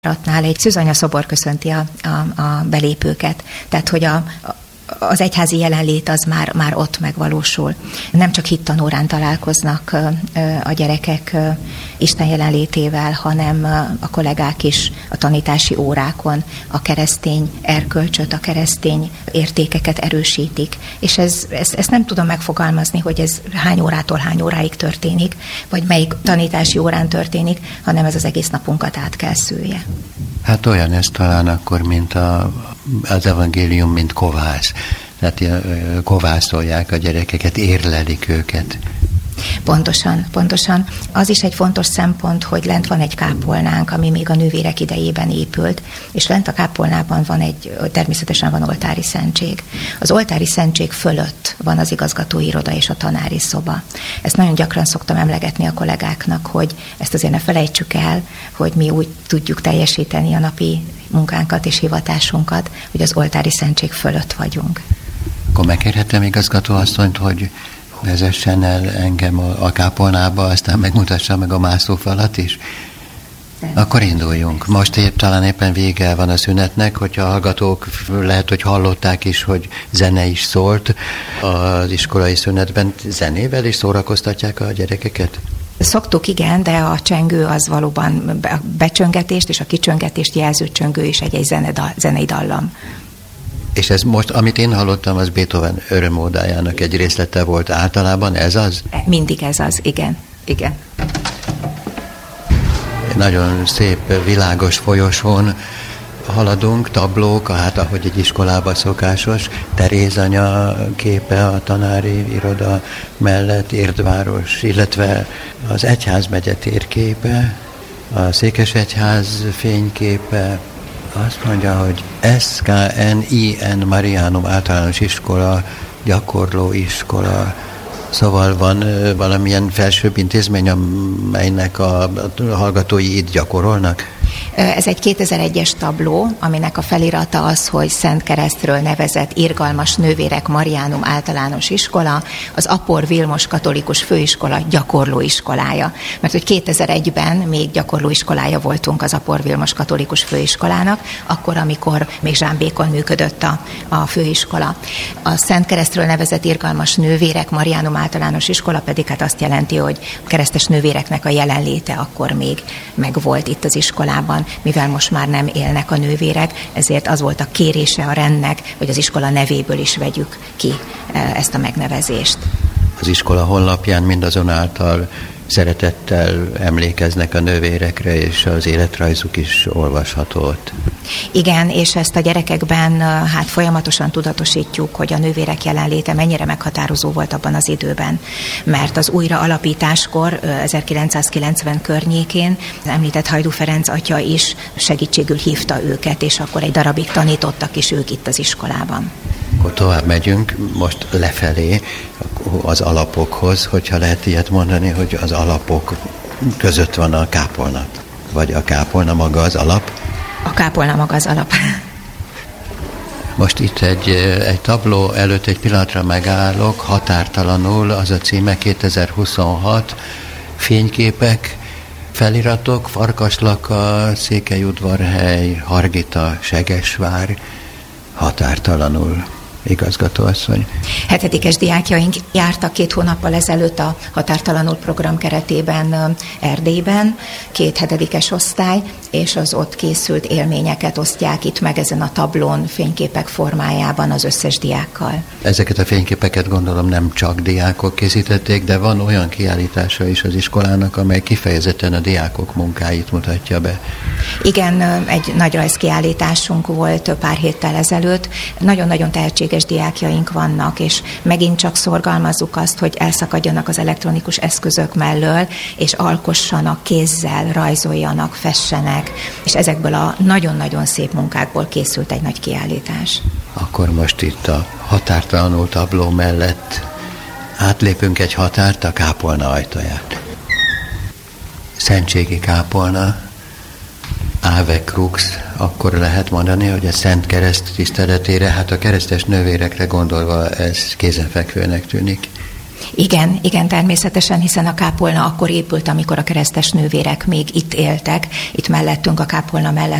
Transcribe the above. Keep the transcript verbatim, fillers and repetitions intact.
Ratnál egy szűzanya szobor köszönti a, a, a belépőket, tehát hogy a, az egyházi jelenlét az már, már ott megvalósul. Nem csak hittanórán találkoznak a gyerekek Isten jelenlétével, hanem a kollégák is a tanítási órákon a keresztény erkölcsöt, a keresztény értékeket erősítik. És ez, ez, ezt nem tudom megfogalmazni, hogy ez hány órától hány óráig történik, vagy melyik tanítási órán történik, hanem ez az egész napunkat át kell szülje. Hát olyan ez talán akkor, mint a, az evangélium, mint kovász. Tehát kovászolják a gyerekeket, érlelik őket. Pontosan, pontosan. Az is egy fontos szempont, hogy lent van egy kápolnánk, ami még a nővérek idejében épült, és lent a kápolnában van egy, természetesen van oltári szentség. Az oltári szentség fölött van az igazgatói iroda és a tanári szoba. Ezt nagyon gyakran szoktam emlegetni a kollégáknak, hogy ezt azért ne felejtsük el, hogy mi úgy tudjuk teljesíteni a napi munkánkat és hivatásunkat, hogy az oltári szentség fölött vagyunk. Akkor megkérhetem igazgatóasszonyt, hogy vezessen el engem a, a kápolnába, aztán megmutassa meg a mászófalat is. Akkor induljunk. Most épp talán éppen vége van a szünetnek, hogyha a hallgatók lehet, hogy hallották is, hogy zene is szólt az iskolai szünetben. Zenével is szórakoztatják a gyerekeket? Szoktuk, igen, de a csengő az valóban a becsöngetést és a kicsöngetést jelző csöngő is egy, egy zenedal, zenei dallam. És ez most, amit én hallottam, az Beethoven örömódájának egy részlete volt általában, ez az? Mindig ez az, igen, igen. Nagyon szép, világos folyosón haladunk, tablók, hát ahogy egy iskolában szokásos, Teréz anya képe a tanári iroda mellett, Érdváros, illetve az egyházmegye térképe, a Székesegyház fényképe. Azt mondja, hogy es ká en i en Marianum általános iskola, gyakorló iskola. Szóval van valamilyen felsőbb intézmény, amelynek a hallgatói itt gyakorolnak? Ez egy kétezer-egyes tabló, aminek a felirata az, hogy Szent Keresztről nevezett Irgalmas Nővérek Marianum általános iskola, az Apor Vilmos katolikus főiskola gyakorlóiskolája. Mert hogy kétezer-egyben még gyakorlóiskolája voltunk az Apor Vilmos katolikus főiskolának, akkor, amikor még Zsámbékon működött a, a főiskola. A Szent Keresztről nevezett Irgalmas Nővérek Marianum általános iskola pedig hát azt jelenti, hogy a keresztes nővéreknek a jelenléte akkor még megvolt itt az iskolában, mivel most már nem élnek a nővérek, ezért az volt a kérése a rendnek, hogy az iskola nevéből is vegyük ki ezt a megnevezést. Az iskola honlapján mindazonáltal szeretettel emlékeznek a nővérekre, és az életrajzuk is olvasható ott. Igen, és ezt a gyerekekben hát folyamatosan tudatosítjuk, hogy a nővérek jelenléte mennyire meghatározó volt abban az időben, mert az újraalapításkor ezerkilencszázkilencven környékén az említett Hajdú Ferenc atya is segítségül hívta őket, és akkor egy darabig tanítottak is ők itt az iskolában. Akkor tovább megyünk, most lefelé az alapokhoz, hogyha lehet ilyet mondani, hogy az alapok között van a kápolna, vagy a kápolna maga az alap? A kápolna maga az alap. Most itt egy, egy tabló előtt egy pillanatra megállok, Határtalanul, az a címe kétezer-huszonhat, fényképek, feliratok, Farkaslaka, Székelyudvarhely, Hargita, Segesvár, Határtalanul. Igazgatóasszony. Hetedikes diákjaink jártak két hónappal ezelőtt a Határtalanul program keretében Erdélyben, két hetedikes osztály, és az ott készült élményeket osztják itt meg ezen a tablón fényképek formájában az összes diákkal. Ezeket a fényképeket gondolom nem csak diákok készítették, de van olyan kiállítása is az iskolának, amely kifejezetten a diákok munkáit mutatja be. Igen, egy nagy rajzkiállításunk volt pár héttel ezelőtt. Nagyon-nagyon tehetséges diákjaink vannak, és megint csak szorgalmazzuk azt, hogy elszakadjanak az elektronikus eszközök mellől, és alkossanak kézzel, rajzoljanak, fessenek, és ezekből a nagyon-nagyon szép munkákból készült egy nagy kiállítás. Akkor most itt a Határtalanul tabló mellett átlépünk egy határt, a kápolna ajtaját. Szentségi kápolna, Ave Crux, akkor lehet mondani, hogy a Szent Kereszt tiszteletére, hát a keresztes nővérekre gondolva ez kézenfekvőnek tűnik. Igen, igen, természetesen, hiszen a kápolna akkor épült, amikor a keresztes nővérek még itt éltek. Itt mellettünk, a kápolna mellett